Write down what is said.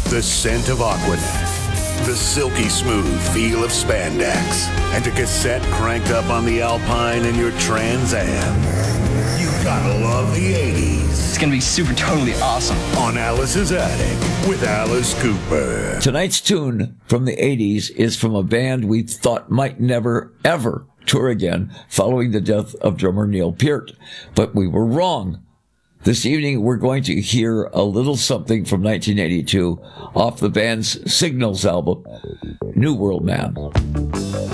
the scent of Aquanet, the silky smooth feel of spandex, and a cassette cranked up on the Alpine in your Trans Am. You gotta love the 80s. It's gonna be super totally awesome. On Alice's Attic with Alice Cooper. Tonight's tune from the 80s is from a band we thought might never, ever tour again following the death of drummer Neil Peart. But we were wrong. This evening, we're going to hear a little something from 1982 off the band's Signals album, New World Man.